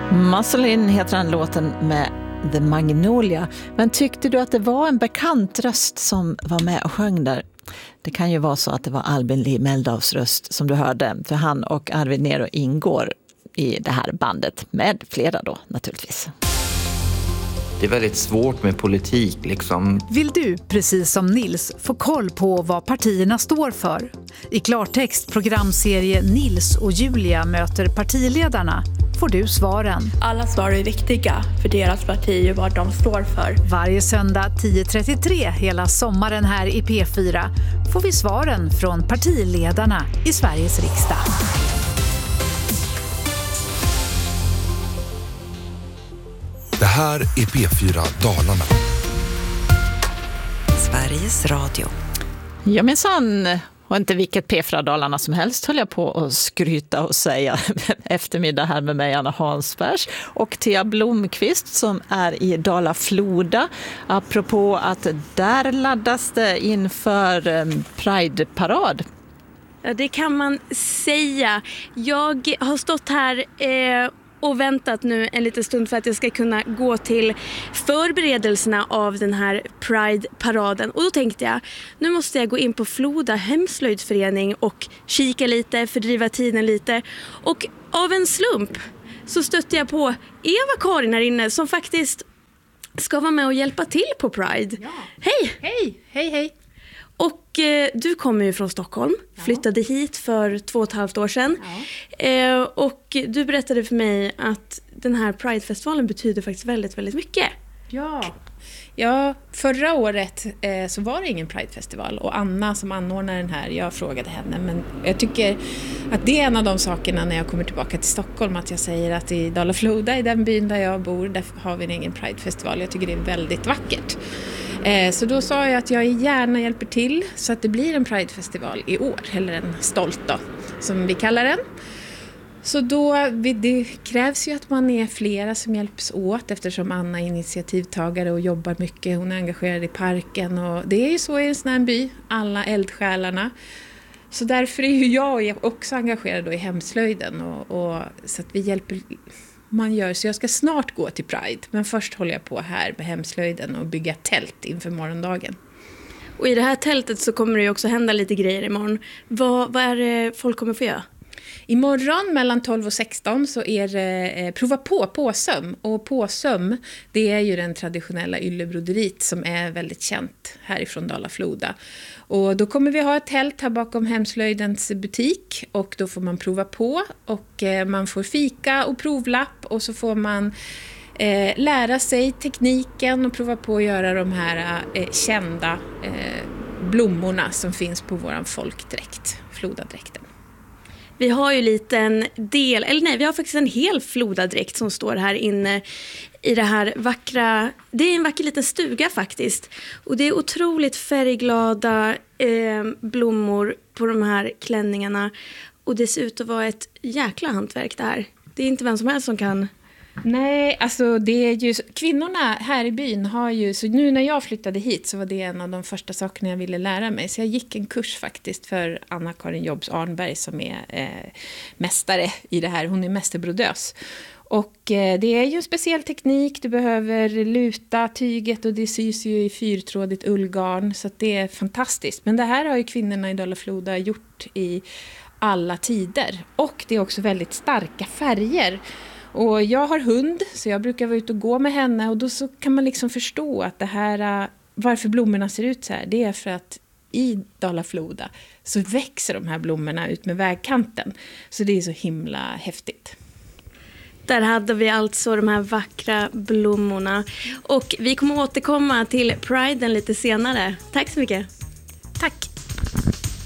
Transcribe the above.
Muscle In heter den låten med The Magnolia. Men tyckte du att det var en bekant röst som var med och sjöng där? Det kan ju vara så att det var Albin Lee Meldahls röst som du hörde. För han och Arvid Nero ingår i det här bandet med flera då naturligtvis. Det är väldigt svårt med politik liksom. Vill du, precis som Nils, få koll på vad partierna står för? I klartext programserie Nils och Julia möter partiledarna får du svaren. Alla svar är viktiga för deras parti och vad de står för. Varje söndag 10.33 hela sommaren här i P4 får vi svaren från partiledarna i Sveriges riksdag. Det här är P4 Dalarna. Sveriges Radio. Ja minsann, och inte vilket P4 Dalarna som helst höll jag på att skryta och säga eftermiddag här med mig Anna Hansbergs och Thea Blomqvist som är i Dala-Floda. Apropå att där laddas det inför Pride-parad. Ja, det kan man säga. Jag har stått här och väntat nu en liten stund för att jag ska kunna gå till förberedelserna av den här Pride-paraden. Och då tänkte jag, nu måste jag gå in på Floda hemslöjdsförening och kika lite, fördriva tiden lite. Och av en slump så stötte jag på Eva-Karin här inne som faktiskt ska vara med och hjälpa till på Pride. Ja. Hej! Hej, hej, hej. Och du kommer ju från Stockholm, flyttade hit för 2,5 år sedan. Ja. Och du berättade för mig att den här Pride-festivalen betyder faktiskt väldigt, väldigt mycket. Ja, förra året så var det ingen Pride-festival och Anna som anordnar den här, jag frågade henne, men jag tycker att det är en av de sakerna när jag kommer tillbaka till Stockholm, att jag säger att i Dala-Floda, i den byn där jag bor, där har vi en egen Pride-festival. Jag tycker det är väldigt vackert. Så då sa jag att jag gärna hjälper till så att det blir en Pride-festival i år, eller en stolt då, som vi kallar den. Så då, det krävs ju att man är flera som hjälps åt eftersom Anna är initiativtagare och jobbar mycket. Hon är engagerad i parken och det är ju så i en sån här by, alla eldsjälarna. Så därför är ju jag också engagerad då i hemslöjden och så att vi hjälper man gör. Så jag ska snart gå till Pride, men först håller jag på här med hemslöjden och bygga tält inför morgondagen. Och i det här tältet så kommer det ju också hända lite grejer imorgon. Vad är det folk kommer få göra? Imorgon mellan 12 och 16 så är det prova på påsöm. Och påsöm, det är ju den traditionella yllebroderiet som är väldigt känt härifrån Dala-Floda. Och då kommer vi ha ett tält här bakom hemslöjdens butik och då får man prova på och man får fika och provlapp och så får man lära sig tekniken och prova på att göra de här kända blommorna som finns på våran folkdräkt, Flodadräkten. Vi har ju liten del, eller nej, vi har faktiskt en hel flodadräkt som står här inne i det här vackra, det är en vacker liten stuga faktiskt. Och det är otroligt färgglada blommor på de här klänningarna. Och det ser ut att vara ett jäkla hantverk där. Det är inte vem som helst som kan. Nej, alltså det är ju kvinnorna här i byn har ju, så nu när jag flyttade hit så var det en av de första sakerna jag ville lära mig. Så jag gick en kurs faktiskt för Anna-Karin Jobs Arnberg som är mästare i det här. Hon är mästerbrodös. Och det är ju en speciell teknik, du behöver luta tyget och det sys ju i 4-trådigt ullgarn så att det är fantastiskt. Men det här har ju kvinnorna i Dala-Floda gjort i alla tider och det är också väldigt starka färger. Och jag har hund så jag brukar vara ute och gå med henne och då så kan man liksom förstå att det här, varför blommorna ser ut så här, det är för att i Dala-Floda så växer de här blommorna ut med vägkanten. Så det är så himla häftigt. Där hade vi alltså de här vackra blommorna. Och vi kommer återkomma till Priden lite senare. Tack så mycket. Tack.